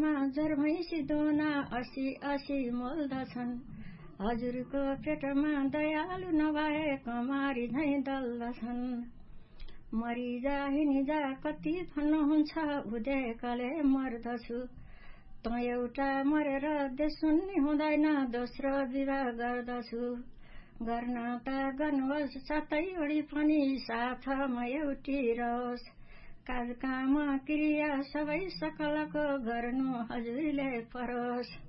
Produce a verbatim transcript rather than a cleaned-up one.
पेटमा जर भैँसी दोना असी असी मोल्दछन्। हजुरको पेटमा दयालु नभए कमारी झैँ दल्दछन्। मरिजा हिँडिजा कति भन्नुहुन्छ उदेकले मर्दछु। त एउटा मरेर देश सुन्ने हुँदैन दोस्रो विवाह गर्दछु। गर्न त गर्नुहोस् सातैवटी पनि साथमा एउटी रहोस्। काज काम क्रिया सबै सकलको गर्नु हजुरले परोस्।